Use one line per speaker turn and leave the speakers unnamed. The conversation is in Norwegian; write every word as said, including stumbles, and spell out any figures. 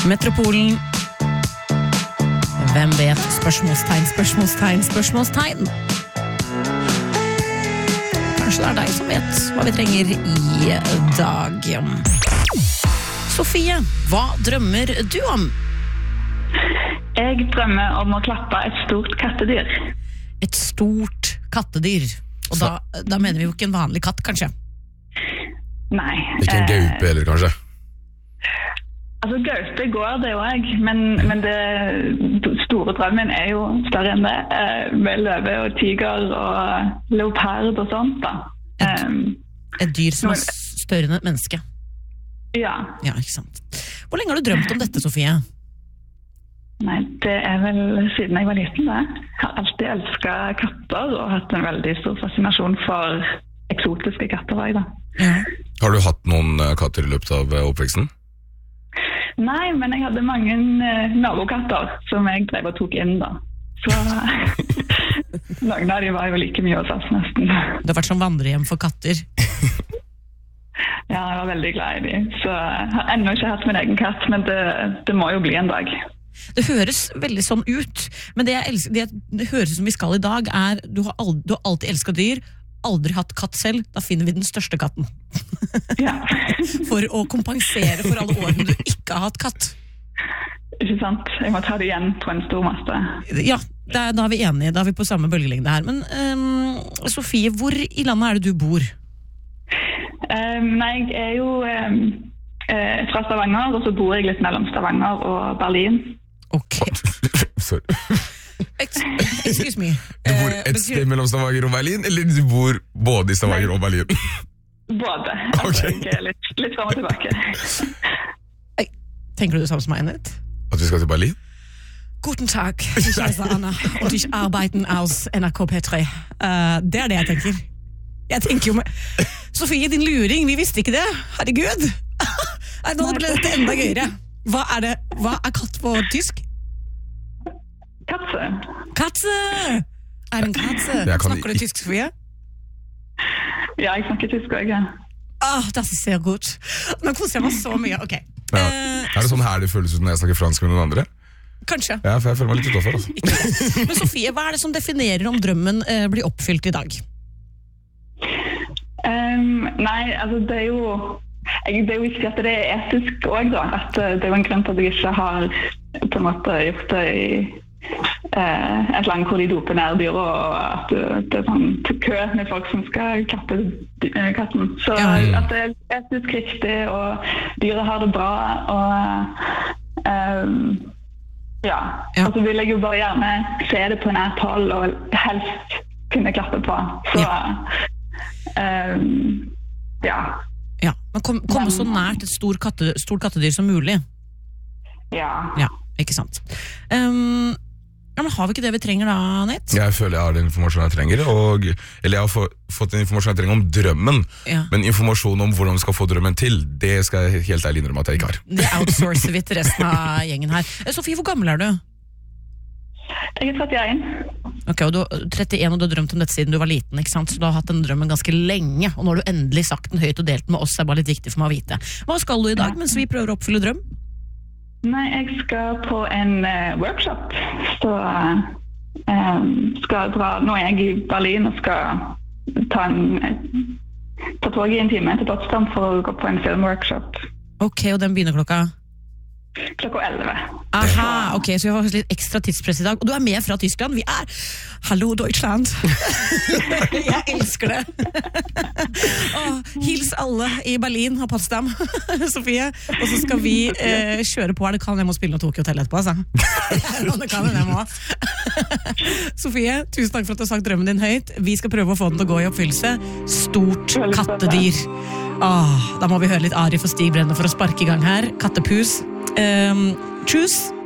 Metropolen. Hvem vet? Spørsmålstegn, spørsmålstegn, spørsmålstegn. Kanskje det er deg som vet hva vi trenger i dag. Sofie, hva drømmer du om?
Jeg drømmer om å klappe et stort kattedyr.
Et stort kattedyr. Og da, da mener vi jo ikke en vanlig katt, kanskje?
Nei.
Ikke en gaupe heller, kanskje?
Altså, gaupe går det jo jeg, men, men det store drømmen er jo større enn det, med løve og tiger og leopard og sånt da.
Et, et dyr som er større enn et menneske?
Ja.
Ja, ikke sant. Hvor lenge har du drømt om dette, Sofie?
Nei, det er vel siden jeg var liten da. Jeg har alltid elsket katter og hatt en veldig stor fascinasjon for eksotiske katter også, da.
Ja.
Har du hatt noen katter i løpet av oppveksten?
Nei, men jeg hadde mange uh, nabokatter som jeg drev og tok inn da. Så noen av de var jo like mye hos oss nesten.
Det har vært som vandrehjem for katter.
Ja, jeg var veldig glad i de. Så jeg har ennå ikke hatt min egen katt, men det, det må jo bli en dag.
Det høres veldig sånn ut, men det, jeg elsker, det, det høres som vi skal i dag er, du har, aldri, du har alltid elsket dyr, aldri hatt katt selv, da finner vi den største katten.
Ja.
For å kompensere for alle årene du ikke har hatt katt.
Ikke sant? Jeg må ta det igjen på en stor maste.
Ja, da, da er vi enige, da er vi på samme bølgelengde her. Men um, Sofie, hvor i landet er det du bor?
Um, nei, jeg er jo um, uh, fra Stavanger, og så bor jeg litt mellom Stavanger og Berlin.
Ok.
Sorry.
Excuse me.
Du bor et sted mellom Stavanger og Berlin, eller du bor både i Stavanger og Berlin?
Både. Altså,
okay.
Jeg er litt, litt frem og tilbake.
Tenker du det samme som meg, Annette?
At vi skal til Berlin?
Guten Tag, ich heiße Anna, und ich arbeite aus N R K P tre. Uh, det er det jeg tenker. Jeg tenker jo med... Sofie, din luring, vi visste ikke det. Herregud. Nei, nå ble dette enda gøyere. Hva er det? Hva er katt på tysk?
Katze.
Katze! Er en katze? Snakker du tysk, Sofie?
Ja, jeg snakker tysk også, ja.
Ah, das ist sehr gut. Nå koser jeg meg så mye, ok.
Ja. Er det sånn her det føles ut når jeg snakker fransk med noen andre?
Kanskje.
Ja, for jeg føler meg litt utenfor, altså.
Men Sofie, hva er det som definerer om drømmen eh, blir oppfylt i dag?
Um, nei, altså det er jo jeg, det er jo ikke at det er etisk også da, at det er jo en grunn til at jeg ikke har på en måte gjort det i eh, et land hvor de doper ned dyr og at det, det er sånn til kø med folk som skal kappe katten, så ja. At det er etisk riktig og dyret har det bra og um, ja, ja. Og så vil jeg jo bare gjerne se det på nært hold og helst kunne klappe på, så ja. Um, ja.
Ja, men kom, kom så nært et stort, katte, stort kattedyr som mulig.
Ja.
Ja, ikke sant. Um, ja, men har vi ikke det vi trenger da, Annette?
Jeg føler jeg har den informasjonen jeg trenger, og, eller jeg har få, fått den informasjonen jeg trenger om drømmen, ja. Men informasjon om hvordan vi skal få drømmen til, det skal jeg helt ærlig innrømme at jeg ikke har.
Det outsourcer vi til resten av gjengen her. Sofie, hvor gammel er du?
Jeg er trettien.
Ok, og du er trettien, og du har drømt om dette siden du var liten, ikke sant? Så du har hatt den drømmen ganske lenge, og nå har du endelig sagt den høyt og delt med oss, er bare litt viktig for meg å vite. Hva skal du i dag mens vi prøver å oppfylle drøm?
Nei, jeg skal på en uh, workshop, så uh, skal dra, nå er jeg i Berlin og skal ta en ta tog i en time til Potsdam for å gå på en filmworkshop.
Ok, og den begynner klokka?
Klokka elleve.
Aha, ok, så vi har litt ekstra tidspress i dag. Og du er med fra Tyskland. Vi er Hallo Deutschland. Jeg elsker det. Oh, hils alle i Berlin og Potsdam, Sofie. Og så skal vi eh, kjøre på her. Det kan jeg må spille noe Tokyo Hotel etterpå, altså. Det kan jeg må. Sofie, tusen takk for at du har sagt drømmen din høyt. Vi skal prøve å få den til å gå i oppfyllelse. Stort kattedyr. Ah, da må vi høre litt Ari for Stig Brenner for å sparke i gang her. Kattepus. Um, tjus!